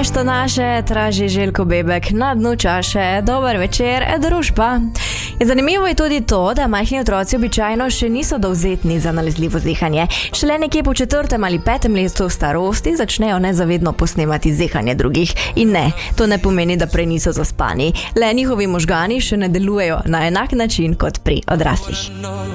Nešto naše traži Željko Bebek na dnu čaše. Dober večer, družba. Zanimivo je tudi to, da majhni otroci običajno še niso dovzetni za nalezljivo zehanje. Šele nekje po 4. ali 5. letu starosti začnejo nezavedno posnemati zehanje drugih. In ne, to ne pomeni, da prej niso zaspani. Le njihovi možgani še ne delujejo na enak način kot pri odraslih.